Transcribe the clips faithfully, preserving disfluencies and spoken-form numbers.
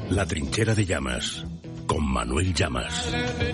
La trinchera de Llamas, con Manuel Llamas.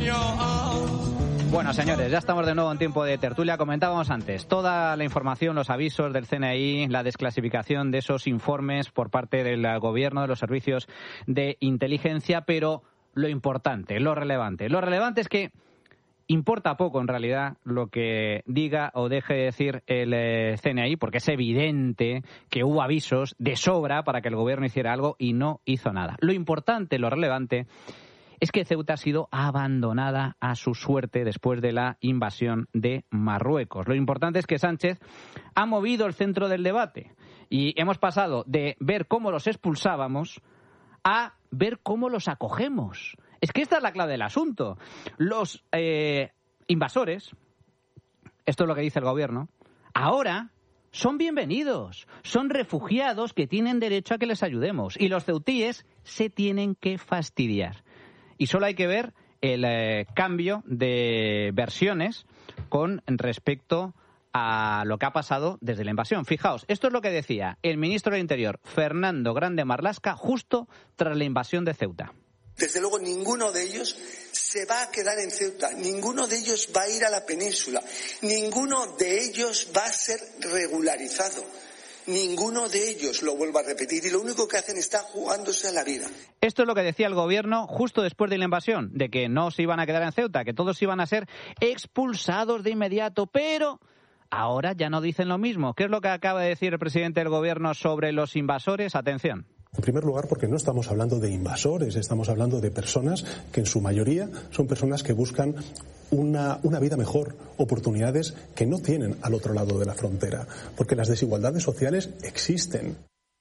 Bueno, señores, ya estamos de nuevo en tiempo de tertulia. Comentábamos antes toda la información, los avisos del C N I, la desclasificación de esos informes por parte del gobierno, de los servicios de inteligencia, pero lo importante, lo relevante. Lo relevante es que importa poco, en realidad, lo que diga o deje de decir el eh, C N I, porque es evidente que hubo avisos de sobra para que el gobierno hiciera algo y no hizo nada. Lo importante, lo relevante, es que Ceuta ha sido abandonada a su suerte después de la invasión de Marruecos. Lo importante es que Sánchez ha movido el centro del debate y hemos pasado de ver cómo los expulsábamos a ver cómo los acogemos. Es que esta es la clave del asunto. Los eh, invasores, esto es lo que dice el gobierno, ahora son bienvenidos, son refugiados que tienen derecho a que les ayudemos. Y los ceutíes se tienen que fastidiar. Y solo hay que ver el eh, cambio de versiones con respecto a lo que ha pasado desde la invasión. Fijaos, esto es lo que decía el ministro del Interior, Fernando Grande Marlaska, justo tras la invasión de Ceuta. Desde luego, ninguno de ellos se va a quedar en Ceuta, ninguno de ellos va a ir a la península, ninguno de ellos va a ser regularizado, ninguno de ellos, lo vuelvo a repetir, y lo único que hacen está jugándose a la vida. Esto es lo que decía el gobierno justo después de la invasión, de que no se iban a quedar en Ceuta, que todos iban a ser expulsados de inmediato, pero ahora ya no dicen lo mismo. ¿Qué es lo que acaba de decir el presidente del gobierno sobre los invasores? Atención. En primer lugar, porque no estamos hablando de invasores, estamos hablando de personas que en su mayoría son personas que buscan una, una vida mejor, oportunidades que no tienen al otro lado de la frontera, porque las desigualdades sociales existen.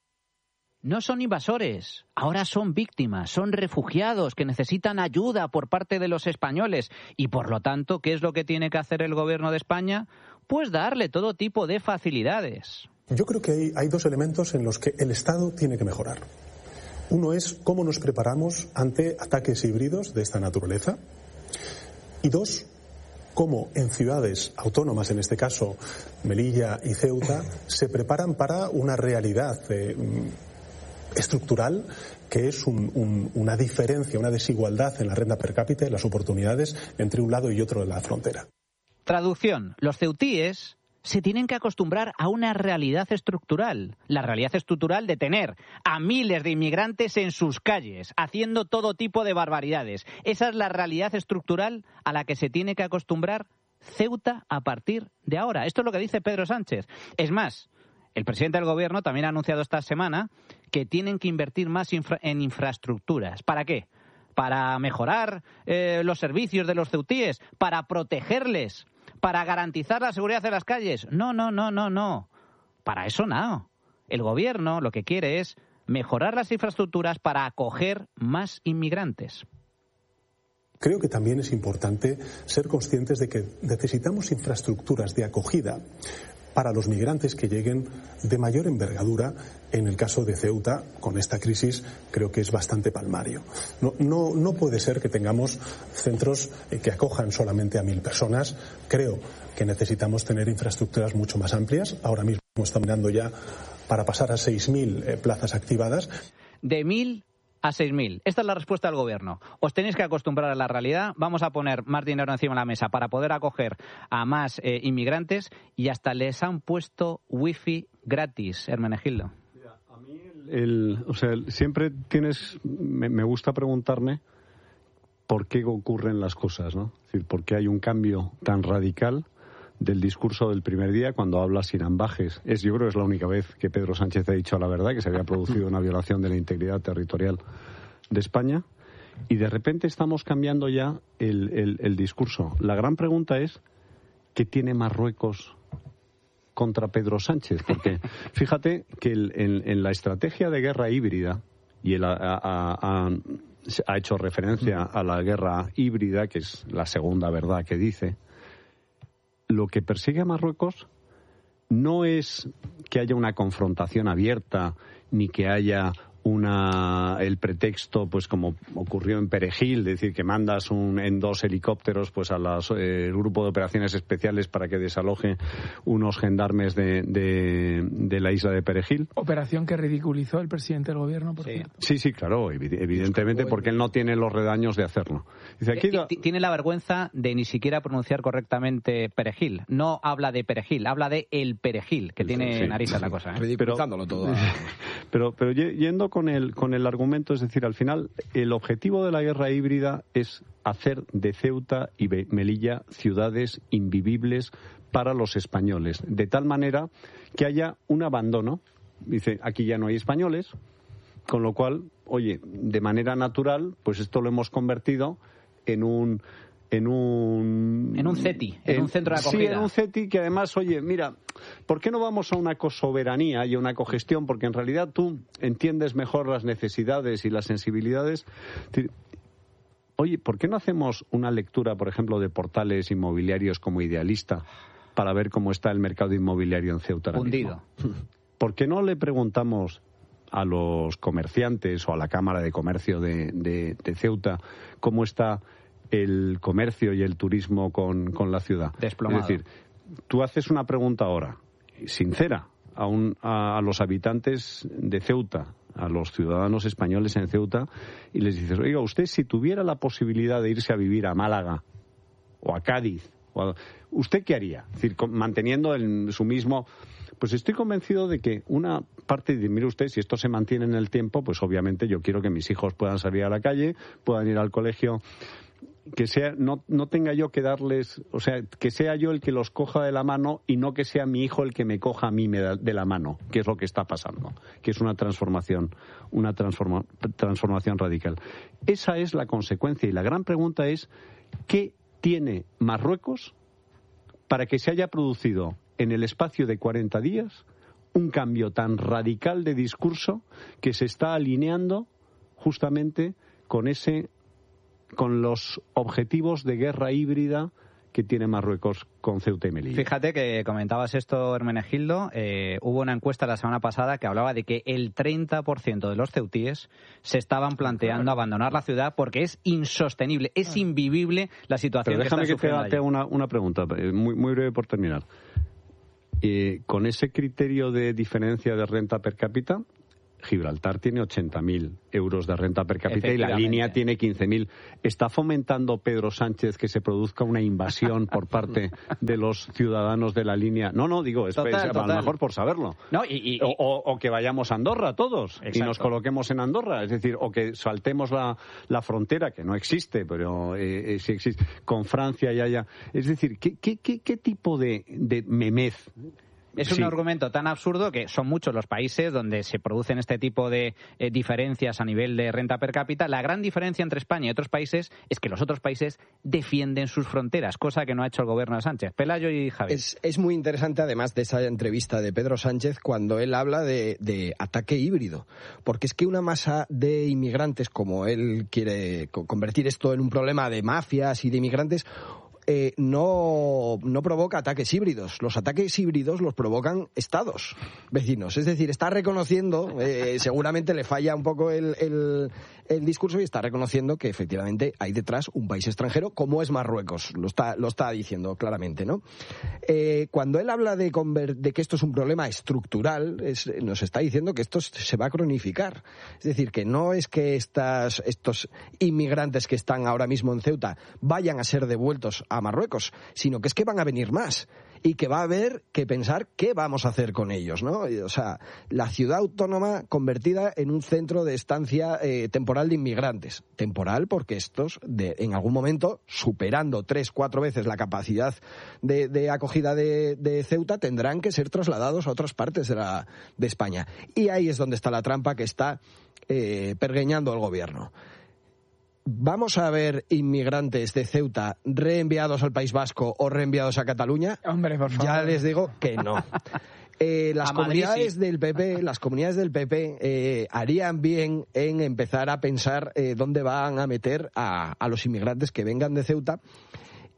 No son invasores, ahora son víctimas, son refugiados que necesitan ayuda por parte de los españoles y, por lo tanto, ¿qué es lo que tiene que hacer el gobierno de España? Pues darle todo tipo de facilidades. Yo creo que hay, hay dos elementos en los que el Estado tiene que mejorar. Uno es cómo nos preparamos ante ataques híbridos de esta naturaleza. Y dos, cómo en ciudades autónomas, en este caso Melilla y Ceuta, se preparan para una realidad eh, estructural que es un, un, una diferencia, una desigualdad en la renta per cápita y las oportunidades entre un lado y otro de la frontera. Traducción, los ceutíes se tienen que acostumbrar a una realidad estructural, la realidad estructural de tener a miles de inmigrantes en sus calles, haciendo todo tipo de barbaridades. Esa es la realidad estructural a la que se tiene que acostumbrar Ceuta a partir de ahora. Esto es lo que dice Pedro Sánchez. Es más, el presidente del gobierno también ha anunciado esta semana que tienen que invertir más infra- en infraestructuras. ¿Para qué? Para mejorar eh, los servicios de los ceutíes, para protegerles, para garantizar la seguridad de las calles. No, no, no, no, no. Para eso no. El gobierno lo que quiere es mejorar las infraestructuras para acoger más inmigrantes. Creo que también es importante ser conscientes de que necesitamos infraestructuras de acogida para los migrantes que lleguen de mayor envergadura. En el caso de Ceuta, con esta crisis, creo que es bastante palmario. No, no, no puede ser que tengamos centros que acojan solamente a mil personas. Creo que necesitamos tener infraestructuras mucho más amplias. Ahora mismo estamos mirando ya para pasar a seis mil eh, plazas activadas. De mil a seis mil. Esta es la respuesta del gobierno. Os tenéis que acostumbrar a la realidad. Vamos a poner más dinero encima de la mesa para poder acoger a más eh, inmigrantes y hasta les han puesto wifi gratis, Hermenegildo. Mira, a mí el, el, o sea, siempre tienes, me, me gusta preguntarme por qué ocurren las cosas, ¿no? Es decir, por qué hay un cambio tan radical del discurso del primer día cuando habla sin ambajes. Es, yo creo que es la única vez que Pedro Sánchez ha dicho la verdad, que se había producido una violación de la integridad territorial de España, y de repente estamos cambiando ya el, el, el discurso. La gran pregunta es, ¿qué tiene Marruecos contra Pedro Sánchez? Porque fíjate que el, en, en la estrategia de guerra híbrida, y él ha, ha, ha, ha hecho referencia a la guerra híbrida, que es la segunda verdad que dice, lo que persigue a Marruecos no es que haya una confrontación abierta ni que haya una el pretexto, pues como ocurrió en Perejil, es decir, que mandas un, en dos helicópteros pues a las, eh, el grupo de operaciones especiales para que desaloje unos gendarmes de, de, de la isla de Perejil. Operación que ridiculizó el presidente del gobierno, por sí. cierto. Sí, sí, claro, evidentemente, porque él no tiene los redaños de hacerlo. Dice, aquí da... Tiene la vergüenza de ni siquiera pronunciar correctamente Perejil. No habla de Perejil, habla de el Perejil, que tiene sí, narices sí, la cosa. ¿eh? Ridiculizándolo todo. Pero, pero yendo con el, con el argumento, es decir, al final, el objetivo de la guerra híbrida es hacer de Ceuta y Melilla ciudades invivibles para los españoles, de tal manera que haya un abandono. Dice, aquí ya no hay españoles, con lo cual, oye, de manera natural, pues esto lo hemos convertido en un... En un... En un CETI, en, en un centro de acogida. Sí, en un CETI que además, oye, mira, ¿por qué no vamos a una cosoberanía y a una cogestión? Porque en realidad tú entiendes mejor las necesidades y las sensibilidades. Oye, ¿por qué no hacemos una lectura, por ejemplo, de portales inmobiliarios como Idealista para ver cómo está el mercado inmobiliario en Ceuta ahora Hundido. mismo? ¿Por qué no le preguntamos a los comerciantes o a la Cámara de Comercio de, de, de Ceuta cómo está el comercio y el turismo con, con la ciudad? Desplomado. Es decir, tú haces una pregunta ahora, sincera, a, un, a, a los habitantes de Ceuta, a los ciudadanos españoles en Ceuta, y les dices, oiga, usted si tuviera la posibilidad de irse a vivir a Málaga o a Cádiz, o a, ¿usted qué haría? Es decir, con, manteniendo el, su mismo... Pues estoy convencido de que una parte de, mire usted, si esto se mantiene en el tiempo, pues obviamente yo quiero que mis hijos puedan salir a la calle, puedan ir al colegio, que sea no no tenga yo que darles, o sea, que sea yo el que los coja de la mano y no que sea mi hijo el que me coja a mí de la mano, que es lo que está pasando, que es una transformación, una transforma, transformación radical. Esa es la consecuencia y la gran pregunta es ¿qué tiene Marruecos para que se haya producido en el espacio de cuarenta días un cambio tan radical de discurso que se está alineando justamente con ese con los objetivos de guerra híbrida que tiene Marruecos con Ceuta y Melilla? Fíjate que comentabas esto, Hermenegildo. Eh, hubo una encuesta la semana pasada que hablaba de que el treinta por ciento de los ceutíes se estaban planteando abandonar la ciudad porque es insostenible, es invivible la situación. Pero déjame que, que te haga una, una pregunta, muy, muy breve por terminar. Eh, con ese criterio de diferencia de renta per cápita, Gibraltar tiene ochenta mil euros de renta per cápita y la línea tiene quince mil. ¿Está fomentando Pedro Sánchez que se produzca una invasión por parte de los ciudadanos de la línea? No, no, digo, es, total, es total. A lo mejor por saberlo. No, y, y, o, o, o que vayamos a Andorra todos. Exacto. Y nos coloquemos en Andorra. Es decir, o que saltemos la, la frontera, que no existe, pero eh, eh, sí existe, con Francia y allá. Es decir, ¿qué, qué, qué, qué tipo de, de memez? Es un sí. argumento tan absurdo que son muchos los países donde se producen este tipo de eh, diferencias a nivel de renta per cápita. La gran diferencia entre España y otros países es que los otros países defienden sus fronteras, cosa que no ha hecho el gobierno de Sánchez. Pelayo y Javier. Es, es muy interesante, además de esa entrevista de Pedro Sánchez, cuando él habla de, de ataque híbrido. Porque es que una masa de inmigrantes, como él quiere convertir esto en un problema de mafias y de inmigrantes... Eh, no, no provoca ataques híbridos. Los ataques híbridos los provocan estados vecinos. Es decir, está reconociendo, eh, seguramente le falla un poco el, el, el discurso y está reconociendo que efectivamente hay detrás un país extranjero como es Marruecos. Lo está, lo está diciendo claramente, ¿no? Eh, cuando él habla de, conver- de que esto es un problema estructural, es, nos está diciendo que esto se va a cronificar. Es decir, que no es que estas, estos inmigrantes que están ahora mismo en Ceuta vayan a ser devueltos a Marruecos, sino que es que van a venir más y que va a haber que pensar qué vamos a hacer con ellos, ¿no? O sea, la ciudad autónoma convertida en un centro de estancia eh, temporal de inmigrantes. Temporal porque estos, de, en algún momento, superando tres, cuatro veces la capacidad de, de acogida de, de Ceuta, tendrán que ser trasladados a otras partes de, la, de España. Y ahí es donde está la trampa que está eh, pergeñando el gobierno. ¿Vamos a ver inmigrantes de Ceuta reenviados al País Vasco o reenviados a Cataluña? Hombre, por favor. Ya les digo que no. Eh, las a comunidades Madrid, sí. del P P, las comunidades del P P eh, harían bien en empezar a pensar eh, dónde van a meter a, a los inmigrantes que vengan de Ceuta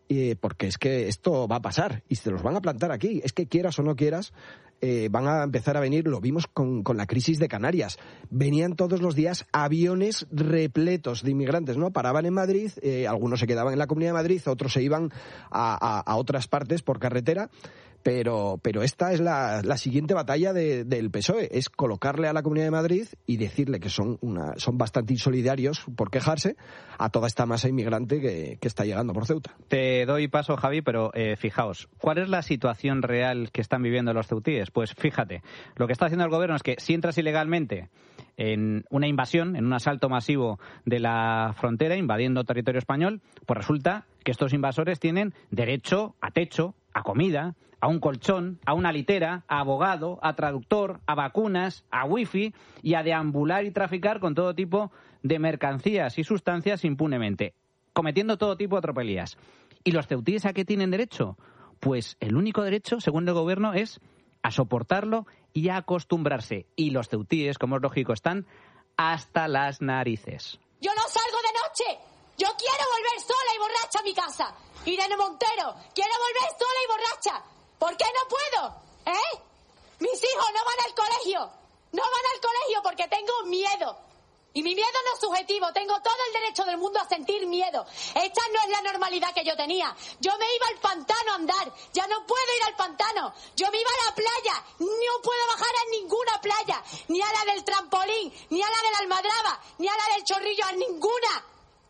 eh, porque es que esto va a pasar y se los van a plantar aquí. Es que quieras o no quieras, eh, van a empezar a venir, lo vimos con, con la crisis de Canarias. Venían todos los días aviones repletos de inmigrantes, ¿no? Paraban en Madrid, eh, algunos se quedaban en la Comunidad de Madrid, otros se iban a, a, a otras partes por carretera. Pero, pero esta es la, la siguiente batalla de, del P S O E, es colocarle a la Comunidad de Madrid y decirle que son una, son bastante insolidarios por quejarse a toda esta masa inmigrante que, que está llegando por Ceuta. Te doy paso, Javi, pero eh, fijaos, ¿cuál es la situación real que están viviendo los ceutíes? Pues fíjate, lo que está haciendo el gobierno es que si entras ilegalmente en una invasión, en un asalto masivo de la frontera, invadiendo territorio español, pues resulta que estos invasores tienen derecho a techo, a comida, a un colchón, a una litera, a abogado, a traductor, a vacunas, a wifi y a deambular y traficar con todo tipo de mercancías y sustancias impunemente, cometiendo todo tipo de tropelías. ¿Y los ceutíes a qué tienen derecho? Pues el único derecho, según el gobierno, es a soportarlo y a acostumbrarse. Y los ceutíes, como es lógico, están hasta las narices. Yo no salgo de noche. Yo quiero volver sola y borracha a mi casa. Irene Montero, quiero volver sola y borracha. ¿Por qué no puedo? ¿Eh? Mis hijos no van al colegio. No van al colegio porque tengo miedo. Y mi miedo no es subjetivo. Tengo todo el derecho del mundo a sentir miedo. Esta no es la normalidad que yo tenía. Yo me iba al pantano a andar. Ya no puedo ir al pantano. Yo me iba a la playa. No puedo bajar a ninguna playa. Ni a la del trampolín, ni a la de la Almadraba, ni a la del Chorrillo, a ninguna.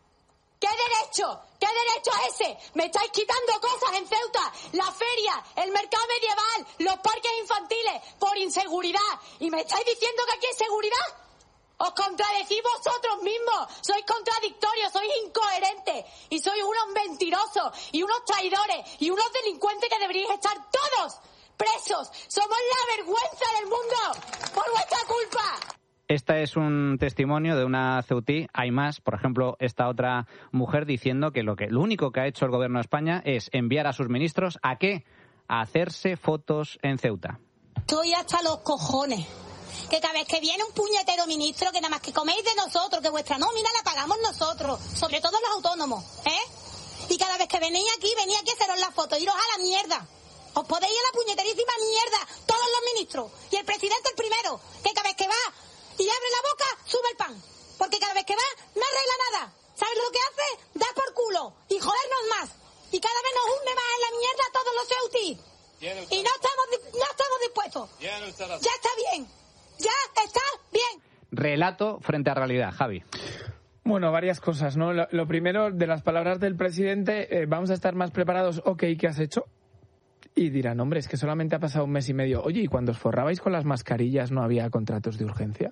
¿Qué derecho? ¿Qué derecho es ese? Me estáis quitando cosas en Ceuta, la feria, el mercado medieval, los parques infantiles, por inseguridad. ¿Y me estáis diciendo que aquí hay seguridad? Os contradecís vosotros mismos. Sois contradictorios, sois incoherentes. Y sois unos mentirosos, y unos traidores, y unos delincuentes que deberíais estar todos presos. Somos la vergüenza del mundo por vuestra culpa. Este es un testimonio de una ceutí. Hay más, por ejemplo, esta otra mujer diciendo que lo que lo único que ha hecho el gobierno de España es enviar a sus ministros ¿a qué? A hacerse fotos en Ceuta. Estoy hasta los cojones. Que cada vez que viene un puñetero ministro, que nada más que coméis de nosotros, que vuestra nómina la pagamos nosotros, sobre todo los autónomos, ¿eh? Y cada vez que venís aquí, venís aquí a haceros la foto, iros a la mierda. Os podéis ir a la puñeterísima mierda, todos los ministros. Y el presidente el primero, que cada vez que va y abre la boca, sube el pan. Porque cada vez que va, no arregla nada. ¿Sabes lo que hace? Dar por culo y jodernos más. Y cada vez nos hunde más en la mierda a todos los ceutis. Y no estamos, no estamos dispuestos. Ya está bien. Ya está bien. Relato frente a realidad, Javi. Bueno, varias cosas, ¿no? Lo, lo primero, de las palabras del presidente, eh, vamos a estar más preparados. Ok, ¿qué has hecho? Y dirán, hombre, es que solamente ha pasado un mes y medio. Oye, ¿y cuando os forrabais con las mascarillas no había contratos de urgencia?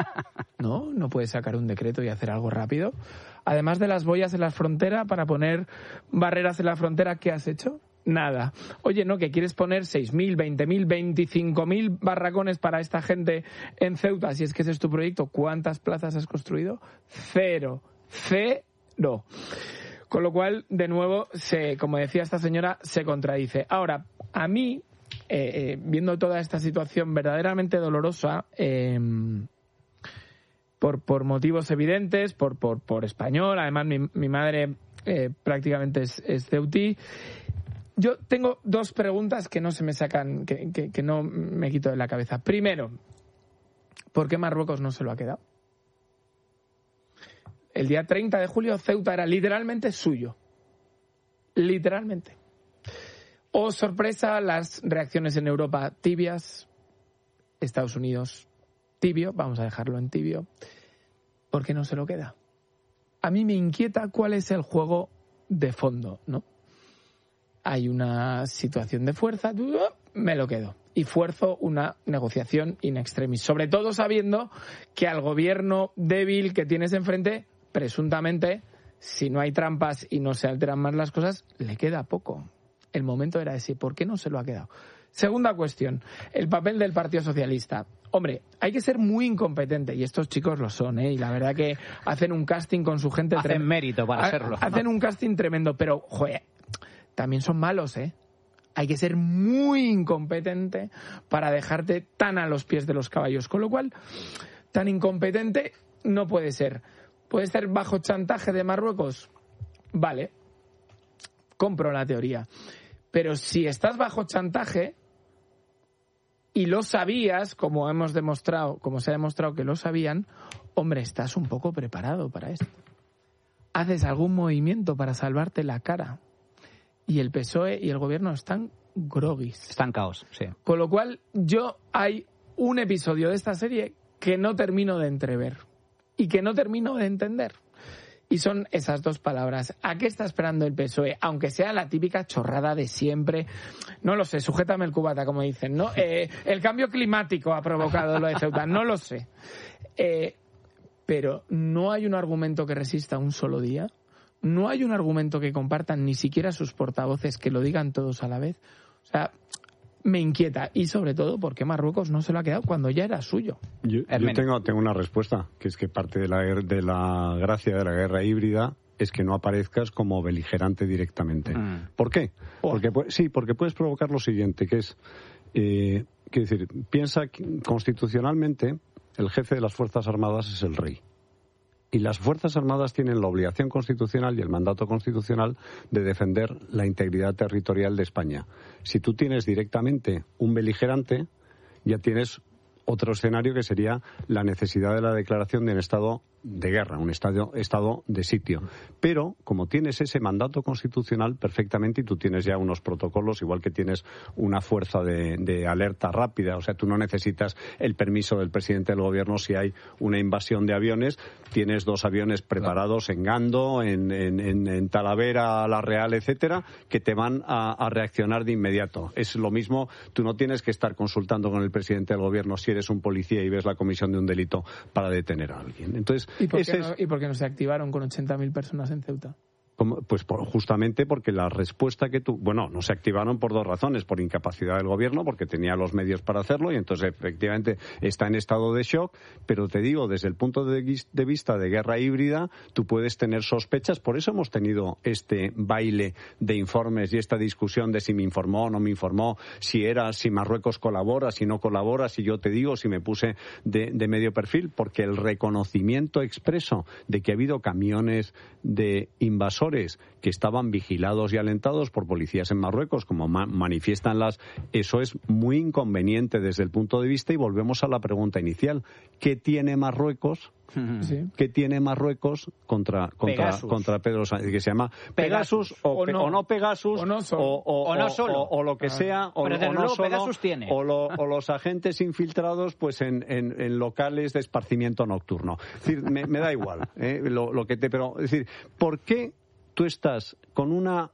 ¿No? ¿No puedes sacar un decreto y hacer algo rápido? Además de las boyas en la frontera, para poner barreras en la frontera, ¿qué has hecho? Nada. Oye, ¿no? Que quieres poner seis mil, veinte mil, veinticinco mil barracones para esta gente en Ceuta. Si es que ese es tu proyecto, ¿cuántas plazas has construido? Cero. Cero. Con lo cual, de nuevo, se, como decía esta señora, se contradice. Ahora, a mí, eh, eh, viendo toda esta situación verdaderamente dolorosa, eh, por, por motivos evidentes, por, por, por español, además mi, mi madre eh, prácticamente es, es ceutí, yo tengo dos preguntas que no se me sacan, que, que, que no me quito de la cabeza. Primero, ¿por qué Marruecos no se lo ha quedado? El día treinta de julio Ceuta era literalmente suyo. Literalmente. Oh, sorpresa, las reacciones en Europa tibias. Estados Unidos tibio, vamos a dejarlo en tibio. ¿Por qué no se lo queda? A mí me inquieta cuál es el juego de fondo, ¿no? Hay una situación de fuerza, me lo quedo. Y fuerzo una negociación in extremis. Sobre todo sabiendo que al gobierno débil que tienes enfrente, presuntamente, si no hay trampas y no se alteran más las cosas, le queda poco. El momento era ese. ¿Por qué no se lo ha quedado? Segunda cuestión, el papel del Partido Socialista. Hombre, hay que ser muy incompetente, y estos chicos lo son, ¿eh? Y la verdad que hacen un casting con su gente... Hacen trem- mérito para ha- serlo. Hacen ¿no? un casting tremendo, pero, joder, también son malos, ¿eh? Hay que ser muy incompetente para dejarte tan a los pies de los caballos. Con lo cual, tan incompetente no puede ser. ¿Puede ser bajo chantaje de Marruecos? Vale. compro la teoría. Pero si estás bajo chantaje y lo sabías, como hemos demostrado, como se ha demostrado que lo sabían, hombre, estás un poco preparado para esto. Haces algún movimiento para salvarte la cara. Y el P S O E y el gobierno están groguis. Están caos, sí. Con lo cual, yo hay un episodio de esta serie que no termino de entrever y que no termino de entender. Y son esas dos palabras. ¿A qué está esperando el P S O E? Aunque sea la típica chorrada de siempre. No lo sé, sujétame el cubata, como dicen, ¿no? Eh, el cambio climático ha provocado lo de Ceuta. No lo sé. Eh, pero no hay un argumento que resista un solo día. No hay un argumento que compartan ni siquiera sus portavoces, que lo digan todos a la vez. O sea, me inquieta. Y sobre todo, ¿por qué Marruecos no se lo ha quedado cuando ya era suyo? Yo, yo tengo, tengo una respuesta, que es que parte de la, de la gracia de la guerra híbrida es que no aparezcas como beligerante directamente. Mm. ¿Por qué? Oh. Porque, sí, porque puedes provocar lo siguiente, que es, eh, que decir, piensa que constitucionalmente el jefe de las Fuerzas Armadas es el rey. Y las Fuerzas Armadas tienen la obligación constitucional y el mandato constitucional de defender la integridad territorial de España. Si tú tienes directamente un beligerante, ya tienes otro escenario que sería la necesidad de la declaración de un estado de guerra, un estado, estado de sitio. Pero, como tienes ese mandato constitucional perfectamente y tú tienes ya unos protocolos, igual que tienes una fuerza de, de alerta rápida, o sea, tú no necesitas el permiso del presidente del gobierno si hay una invasión de aviones, tienes dos aviones preparados en Gando, en, en, en, en Talavera, La Real, etcétera, que te van a, a reaccionar de inmediato. Es lo mismo, tú no tienes que estar consultando con el presidente del gobierno si eres un policía y ves la comisión de un delito para detener a alguien. Entonces, ¿Y por, qué no, ¿Y por qué no se activaron con ochenta mil personas en Ceuta? Pues por, justamente porque la respuesta que tú... Bueno, no se activaron por dos razones. Por incapacidad del gobierno, porque tenía los medios para hacerlo y entonces efectivamente está en estado de shock. Pero te digo, desde el punto de, de vista de guerra híbrida, tú puedes tener sospechas. Por eso hemos tenido este baile de informes y esta discusión de si me informó o no me informó, si era, si Marruecos colabora, si no colabora, si yo te digo, si me puse de, de medio perfil. Porque el reconocimiento expreso de que ha habido camiones de invasores que estaban vigilados y alentados por policías en Marruecos, como ma- manifiestan las... Eso es muy inconveniente desde el punto de vista, y volvemos a la pregunta inicial. ¿Qué tiene Marruecos? Sí. ¿Qué tiene Marruecos contra contra, contra Pedro Sánchez? Que se llama Pegasus, Pegasus o, o, no, o no Pegasus, o no solo, o, o, o, no solo. o, o lo que ah. sea, o, Pero o no luego solo, Pegasus tiene. O, lo, o los agentes infiltrados pues en, en, en locales de esparcimiento nocturno. Es decir, me, me da igual, ¿eh? lo, lo que te... Pero, es decir, ¿por qué tú estás con una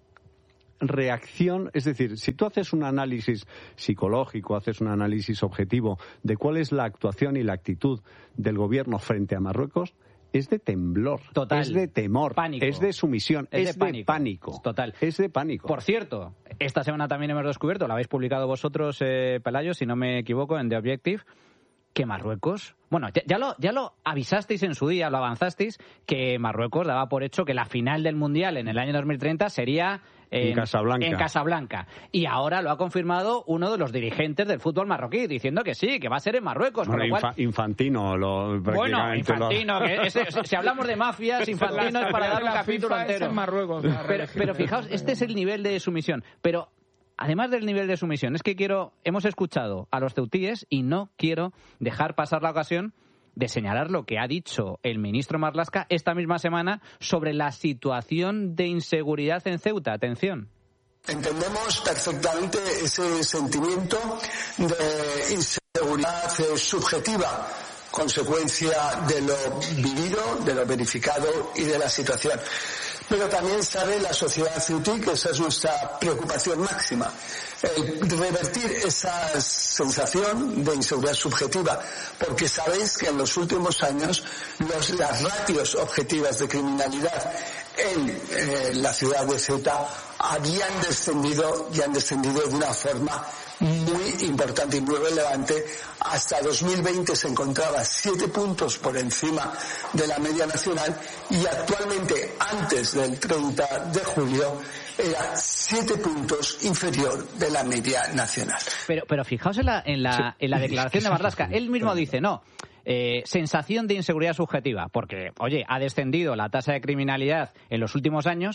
reacción? Es decir, si tú haces un análisis psicológico, haces un análisis objetivo de cuál es la actuación y la actitud del gobierno frente a Marruecos, es de temblor, total, es de temor, pánico, es de sumisión, es, es de, pánico. de pánico. Total. Es de pánico. Por cierto, esta semana también hemos descubierto, lo habéis publicado vosotros, eh, Pelayo, si no me equivoco, en The Objective, que Marruecos... Bueno, ya, ya, lo, ya lo avisasteis en su día, lo avanzasteis, que Marruecos daba por hecho que la final del Mundial en el año dos mil treinta sería en, en Casablanca. En Casablanca. Y ahora lo ha confirmado uno de los dirigentes del fútbol marroquí, diciendo que sí, que va a ser en Marruecos. Bueno, con lo cual... infa, Infantino. Lo, bueno, Infantino. Lo... Que ese, si hablamos de mafias, Infantino es para dar un capítulo entero. En Marruecos, pero, pero fijaos, este es el nivel de sumisión. Pero... Además del nivel de sumisión, es que quiero, hemos escuchado a los ceutíes y no quiero dejar pasar la ocasión de señalar lo que ha dicho el ministro Marlaska esta misma semana sobre la situación de inseguridad en Ceuta. Atención. Entendemos perfectamente ese sentimiento de inseguridad subjetiva, consecuencia de lo vivido, de lo verificado y de la situación. Pero también sabe la sociedad ceutí que esa es nuestra preocupación máxima. El revertir esa sensación de inseguridad subjetiva, porque sabéis que en los últimos años los, las ratios objetivas de criminalidad en eh, la ciudad de Ceuta habían descendido y han descendido de una forma muy importante y muy relevante. Hasta dos mil veinte se encontraba siete puntos por encima de la media nacional y actualmente, antes del treinta de julio, era siete puntos inferior de la media nacional. Pero, pero fijaos en la, en la, en la declaración de Marlaska. Él mismo dice, no, eh, sensación de inseguridad subjetiva, porque, oye, ha descendido la tasa de criminalidad en los últimos años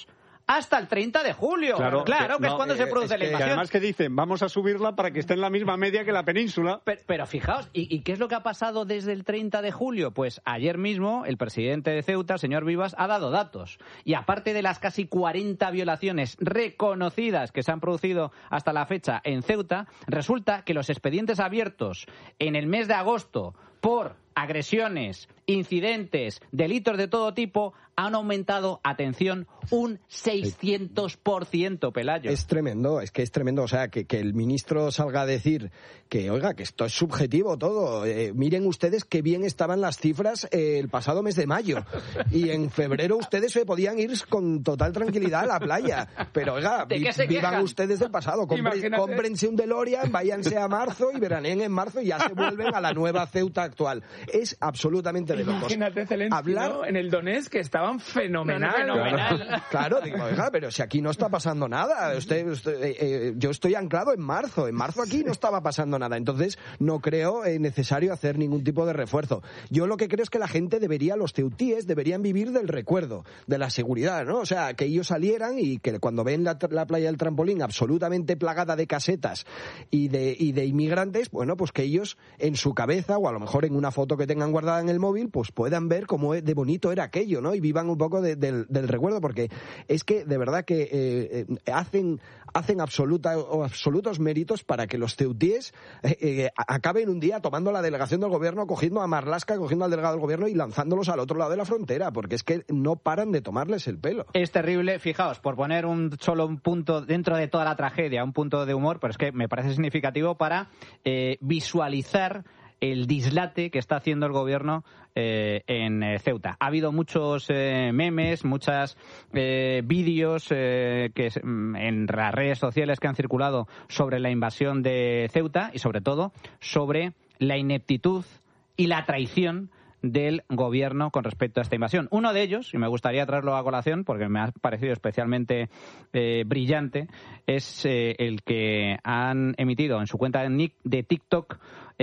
hasta el treinta de julio. Claro, claro que, que no, es cuando eh, se produce es la invasión. Y además que dicen, vamos a subirla para que esté en la misma media que la península. Pero, pero fijaos, ¿y, ¿y qué es lo que ha pasado desde el treinta de julio? Pues ayer mismo el presidente de Ceuta, señor Vivas, ha dado datos. Y aparte de las casi cuarenta violaciones reconocidas que se han producido hasta la fecha en Ceuta, resulta que los expedientes abiertos en el mes de agosto por agresiones, incidentes, delitos de todo tipo han aumentado, atención, un seiscientos por ciento, Pelayo. Es tremendo, es que es tremendo. O sea, que, que el ministro salga a decir que, oiga, que esto es subjetivo todo. Eh, miren ustedes qué bien estaban las cifras eh, el pasado mes de mayo. Y en febrero ustedes se podían ir con total tranquilidad a la playa. Pero, oiga, vi, vivan ustedes del pasado. Compre, cómprense un DeLorean, váyanse a marzo y veraneen en marzo y ya se vuelven a la nueva Ceuta actual. Es absolutamente de locos. Imagínate, Zelensky, hablar ¿no? en el Donetsk, que estaban fenomenal. fenomenal. Claro, claro, digo, oiga, pero si aquí no está pasando nada. Usted, usted eh, eh, yo estoy anclado en marzo. En marzo aquí no estaba pasando nada. Entonces, no creo eh, necesario hacer ningún tipo de refuerzo. Yo lo que creo es que la gente debería, los ceutíes, deberían vivir del recuerdo, de la seguridad, ¿no? O sea, que ellos salieran y que cuando ven la, la playa del Trampolín absolutamente plagada de casetas y de, y de inmigrantes, bueno, pues que ellos en su cabeza, o a lo mejor en una foto que tengan guardada en el móvil, pues puedan ver cómo de bonito era aquello, ¿no? Y vivan un poco de, de, del recuerdo, porque es que de verdad que eh, eh, hacen hacen absoluta o absolutos méritos para que los ceutíes eh, eh, acaben un día tomando la delegación del gobierno, cogiendo a Marlaska, cogiendo al delegado del gobierno y lanzándolos al otro lado de la frontera, porque es que no paran de tomarles el pelo. Es terrible, fijaos, por poner un solo un punto dentro de toda la tragedia, un punto de humor, pero es que me parece significativo para eh, visualizar el dislate que está haciendo el gobierno eh, en eh, Ceuta. Ha habido muchos eh, memes, muchos eh, vídeos eh, que en las redes sociales que han circulado sobre la invasión de Ceuta y sobre todo sobre la ineptitud y la traición del gobierno con respecto a esta invasión. Uno de ellos, y me gustaría traerlo a colación porque me ha parecido especialmente eh, brillante, es eh, el que han emitido en su cuenta de, de TikTok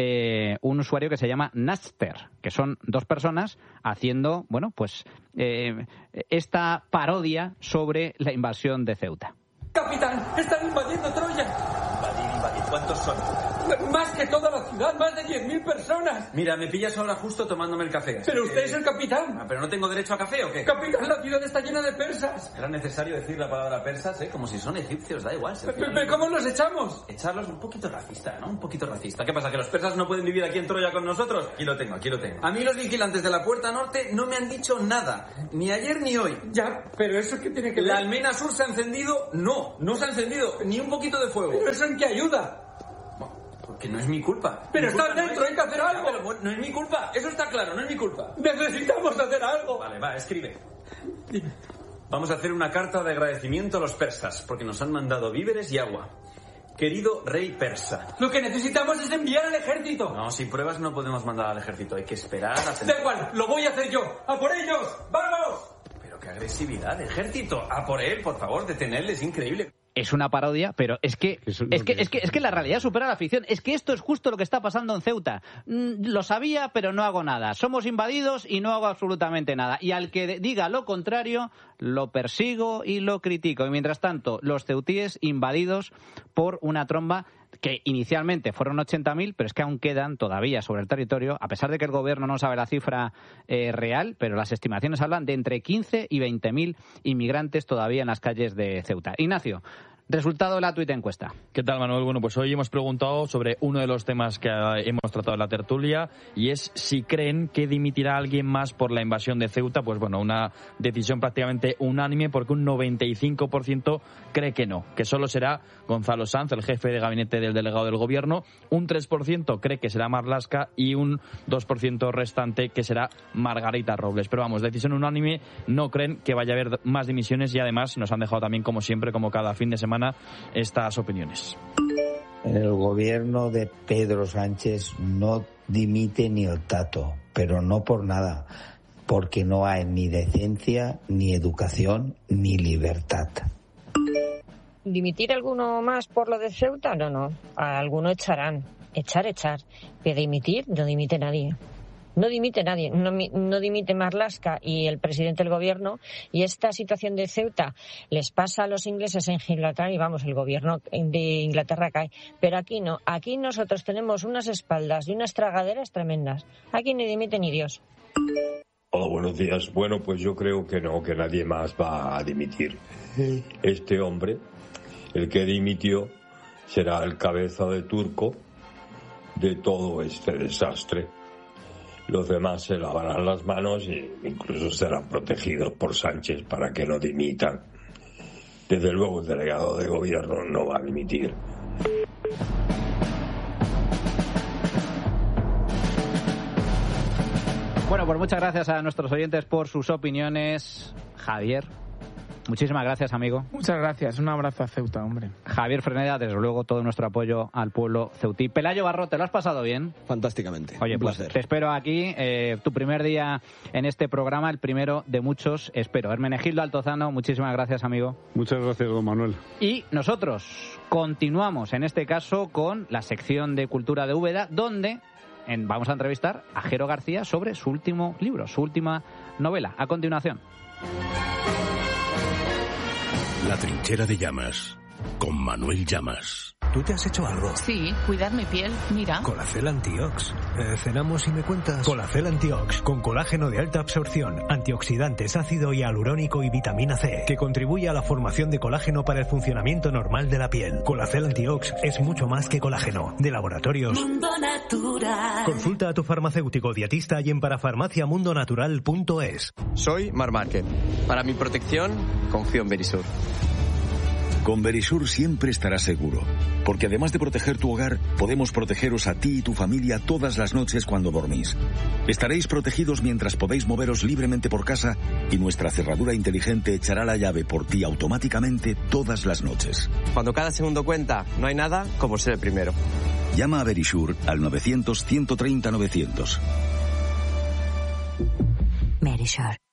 eh, un usuario que se llama Naster, que son dos personas haciendo, bueno, pues eh, esta parodia sobre la invasión de Ceuta. Capitán, están invadiendo Troya. Invadir, invadir. ¿Cuántos son? Más que toda la ciudad, más de diez mil personas. Mira, me pillas ahora justo tomándome el café. Pero usted es el capitán. Ah, ¿pero no tengo derecho a café o qué? Capitán, la ciudad está llena de persas. Era necesario decir la palabra persas, ¿eh? Como si son egipcios, da igual. ¿Pero cómo los echamos? Echarlos un poquito racista, ¿no? Un poquito racista. ¿Qué pasa, que los persas no pueden vivir aquí en Troya con nosotros? Aquí lo tengo, aquí lo tengo. A mí los vigilantes de la puerta norte no me han dicho nada. Ni ayer ni hoy. Ya, pero ¿eso qué tiene que ver? ¿La almena sur se ha encendido? No, no se ha encendido ni un poquito de fuego. ¿Pero eso en qué ayuda? Que no es mi culpa. Pero mi está culpa dentro, no es... hay que hacer algo. Pero no es mi culpa, eso está claro, no es mi culpa. Necesitamos hacer algo. Vale, va, escribe. Dime. Vamos a hacer una carta de agradecimiento a los persas, porque nos han mandado víveres y agua. Querido rey persa. Lo que necesitamos es enviar al ejército. No, sin pruebas no podemos mandar al ejército, hay que esperar a tener... Da igual, lo voy a hacer yo. ¡A por ellos! ¡Vamos! Pero qué agresividad, ejército. A por él, por favor, detenerle, es increíble. Es una parodia, pero es que es, es que, es que es que la realidad supera la ficción. Es que esto es justo lo que está pasando en Ceuta. Mm, lo sabía, pero no hago nada. Somos invadidos y no hago absolutamente nada. Y al que diga lo contrario, lo persigo y lo critico. Y mientras tanto, los ceutíes invadidos por una tromba que inicialmente fueron ochenta mil, pero es que aún quedan todavía sobre el territorio, a pesar de que el gobierno no sabe la cifra eh, real, pero las estimaciones hablan de entre quince y veinte mil inmigrantes todavía en las calles de Ceuta. Ignacio, resultado de la tuit encuesta. ¿Qué tal, Manuel? Bueno, pues hoy hemos preguntado sobre uno de los temas que hemos tratado en la tertulia y es si creen que dimitirá alguien más por la invasión de Ceuta. Pues bueno, una decisión prácticamente unánime porque un noventa y cinco por ciento cree que no, que solo será Gonzalo Sanz, el jefe de gabinete del delegado del gobierno, un tres por ciento cree que será Marlaska y un dos por ciento restante que será Margarita Robles. Pero vamos, decisión unánime, no creen que vaya a haber más dimisiones y además nos han dejado también, como siempre, como cada fin de semana, estas opiniones. El gobierno de Pedro Sánchez no dimite ni el tato, pero no por nada, porque no hay ni decencia, ni educación, ni libertad. ¿Dimitir alguno más por lo de Ceuta? No, no, a alguno echarán, echar, echar, pero dimitir no dimite nadie. No dimite nadie, no, no dimite Marlaska y el presidente del gobierno, y esta situación de Ceuta les pasa a los ingleses en Gibraltar y vamos, el gobierno de Inglaterra cae. Pero aquí no, aquí nosotros tenemos unas espaldas y unas tragaderas tremendas. Aquí ni dimite ni Dios. Hola, buenos días. Bueno, pues yo creo que no, que nadie más va a dimitir. Este hombre, el que dimitió, será el cabeza de turco de todo este desastre. Los demás se lavarán las manos e incluso serán protegidos por Sánchez para que no dimitan. Desde luego el delegado de gobierno no va a dimitir. Bueno, pues muchas gracias a nuestros oyentes por sus opiniones. Javier, muchísimas gracias, amigo. Muchas gracias. Un abrazo a Ceuta, hombre. Javier Freneda, desde luego, todo nuestro apoyo al pueblo ceutí. Pelayo Barro, ¿te lo has pasado bien? Fantásticamente. Oye, un pues placer. Te espero aquí. Eh, tu primer día en este programa, el primero de muchos, espero. Hermenegildo Altozano, muchísimas gracias, amigo. Muchas gracias, don Manuel. Y nosotros continuamos, en este caso, con la sección de Cultura de Úbeda, donde en, vamos a entrevistar a Jero García sobre su último libro, su última novela. A continuación. La trinchera de Llamas, con Manuel Llamas. ¿Tú te has hecho algo? Sí, cuidar mi piel, mira. Colacel Antiox. Eh, cenamos y me cuentas. Colacel Antiox, con colágeno de alta absorción, antioxidantes, ácido hialurónico y vitamina C, que contribuye a la formación de colágeno para el funcionamiento normal de la piel. Colacel Antiox es mucho más que colágeno. De Laboratorios Mundo Natural. Consulta a tu farmacéutico dietista y en parafarmaciamundonatural punto es. Soy Mar Márquez. Para mi protección, confío en Verisur. Con Verisur siempre estarás seguro, porque además de proteger tu hogar, podemos protegeros a ti y tu familia todas las noches cuando dormís. Estaréis protegidos mientras podéis moveros libremente por casa y nuestra cerradura inteligente echará la llave por ti automáticamente todas las noches. Cuando cada segundo cuenta, no hay nada como ser el primero. Llama a Verisur al novecientos, ciento treinta, novecientos. Verisur.